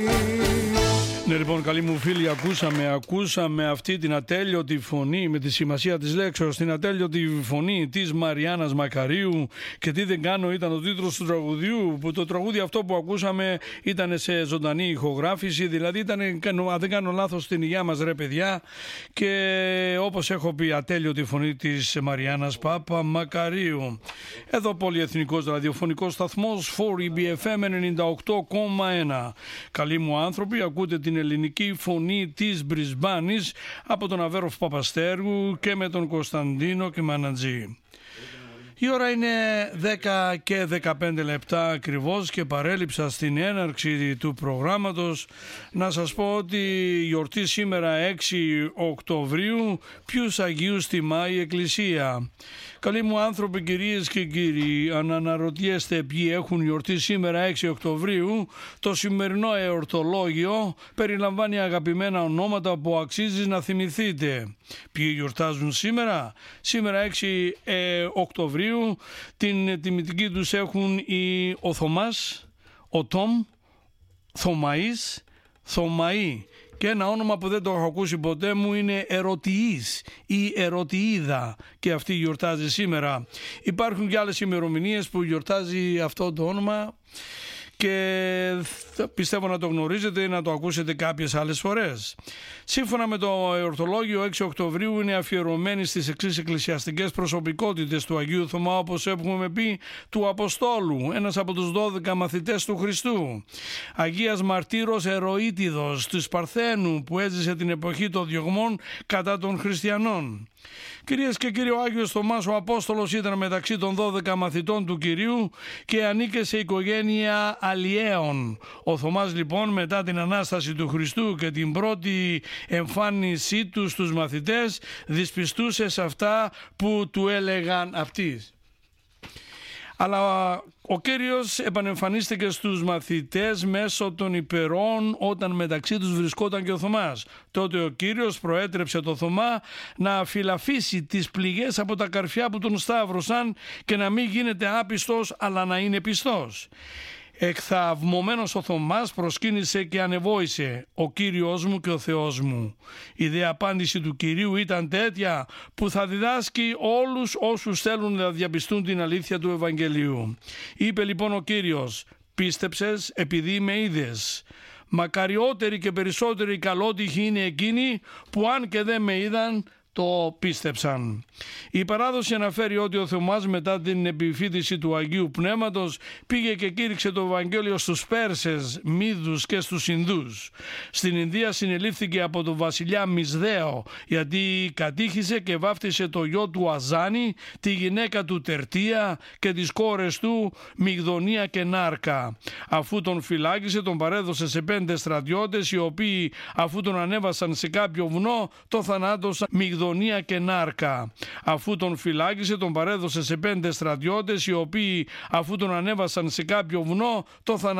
Ναι, λοιπόν, καλοί μου φίλοι, ακούσαμε αυτή την ατέλειωτη φωνή, με τη σημασία της λέξεως, την ατέλειωτη φωνή της Μαριάννας Μακαρίου. Και τι δεν κάνω ήταν ο τίτλος του τραγουδιού, που το τραγούδι αυτό που ακούσαμε ήταν σε ζωντανή ηχογράφηση, δηλαδή ήταν, αν δεν κάνω λάθος, στην υγειά μας, ρε παιδιά. Και όπως έχω πει, ατέλειωτη φωνή της Μαριάννας Πάπα Μακαρίου. Εδώ πολυεθνικός ραδιοφωνικός σταθμός 4EBFM 98,1. Καλοί μου άνθρωποι, ακούτε την ελληνική φωνή της Μπρισμπάνης από τον Αβέροφ Παπαστέργου και με τον Κωνσταντίνο Κιμανατζή. Η ώρα είναι 10 και 15 λεπτά ακριβώς και παρέλειψα στην έναρξη του προγράμματος να σας πω ότι γιορτή σήμερα 6 Οκτωβρίου ποιους Αγίους τιμά η Εκκλησία. Καλοί μου άνθρωποι, κυρίες και κύριοι, αν αναρωτιέστε ποιοι έχουν γιορτή σήμερα 6 Οκτωβρίου, το σημερινό εορτολόγιο περιλαμβάνει αγαπημένα ονόματα που αξίζει να θυμηθείτε. Ποιοι γιορτάζουν σήμερα? Σήμερα 6 Οκτωβρίου την τιμητική τους έχουν ο Θωμάς, ο Τόμ, Θωμαΐς, Θωμαή. Και ένα όνομα που δεν το έχω ακούσει ποτέ μου είναι Ερωτιής ή Ερωτιίδα, και αυτή γιορτάζει σήμερα. Υπάρχουν και άλλες ημερομηνίες που γιορτάζει αυτό το όνομα και πιστεύω να το γνωρίζετε ή να το ακούσετε κάποιες άλλες φορές. Σύμφωνα με το εορτολόγιο, 6 Οκτωβρίου είναι αφιερωμένη στις εξής εκκλησιαστικές προσωπικότητες του Αγίου Θωμά, όπως έχουμε πει, του Αποστόλου, ένας από τους 12 μαθητές του Χριστού. Αγίας Μαρτύρος Ερωίτιδος του Σπαρθένου, που έζησε την εποχή των διωγμών κατά των χριστιανών. Κυρίες και κύριοι, ο Άγιος Θωμάς ο Απόστολος ήταν μεταξύ των 12 μαθητών του Κυρίου και ανήκε σε οικογένεια Αλλιέων. Ο Θωμάς λοιπόν, μετά την Ανάσταση του Χριστού και την πρώτη εμφάνισή του στους μαθητές, δυσπιστούσε σε αυτά που του έλεγαν αυτοί. Αλλά ο Κύριος επανεμφανίστηκε στους μαθητές μέσω των υπερών όταν μεταξύ τους βρισκόταν και ο Θωμάς. Τότε ο Κύριος προέτρεψε το Θωμά να φυλαφίσει τις πληγές από τα καρφιά που τον σταύρωσαν και να μην γίνεται άπιστος αλλά να είναι πιστός. Εκθαυμωμένος ο Θωμάς προσκύνησε και ανεβόησε: «Ο Κύριος μου και ο Θεός μου». Η δε απάντηση του Κυρίου ήταν τέτοια που θα διδάσκει όλους όσους θέλουν να διαπιστούν την αλήθεια του Ευαγγελίου. Είπε λοιπόν ο Κύριος: «Πίστεψες επειδή με είδες. Μακαριότεροι και περισσότεροι καλότυχοι είναι εκείνοι που αν και δεν με είδαν, το πίστεψαν». Η παράδοση αναφέρει ότι ο Θωμάς μετά την επιφύτηση του Αγίου Πνεύματος πήγε και κήρυξε το Ευαγγέλιο στους Πέρσες, Μίδους και στους Ινδούς. Στην Ινδία συνελήφθηκε από τον βασιλιά Μισδαίο γιατί κατήχησε και βάφτισε το γιο του Αζάνη, τη γυναίκα του Τερτία και τις κόρες του Μυγδονία και Νάρκα. Αφού τον φυλάκισε, τον παρέδωσε σε 5 στρατιώτες, οι οποίοι αφού τον ανέβασαν σε κάποιο βουνό τον θανάτωσαν Μυγδονία και Νάρκα. Αφού τον φυλάκισε, τον παρέδωσε σε 5 στρατιώτες, οι οποίοι αφού τον ανέβασαν σε κάποιο βουνό τον θανάτωσαν